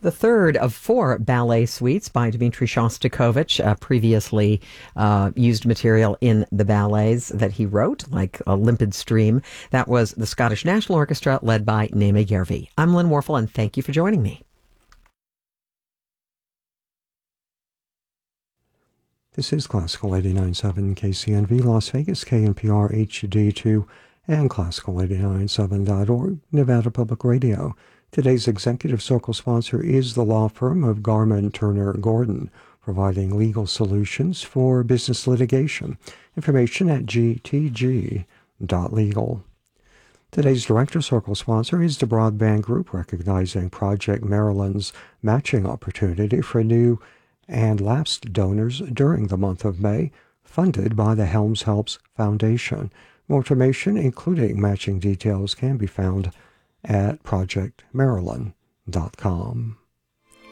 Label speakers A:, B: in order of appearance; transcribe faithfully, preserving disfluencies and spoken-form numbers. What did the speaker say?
A: The third of four ballet suites by Dmitri Shostakovich, uh, previously uh, used material in the ballets that he wrote, like A Limpid Stream. That was the Scottish National Orchestra, led by Naima Yervi. I'm Lynn Warfel, and thank you for joining me.
B: This is Classical eighty-nine point seven K C N V Las Vegas, K N P R H D two, and Classical eighty-nine point seven dot org, Nevada Public Radio. Today's Executive Circle sponsor is the law firm of Garman Turner Gordon, providing legal solutions for business litigation. Information at g t g dot legal. Today's Director Circle sponsor is the Broadband Group, recognizing Project Maryland's matching opportunity for new and lapsed donors during the month of May, funded by the Helms Helps Foundation. More information, including matching details, can be found at project maryland dot com.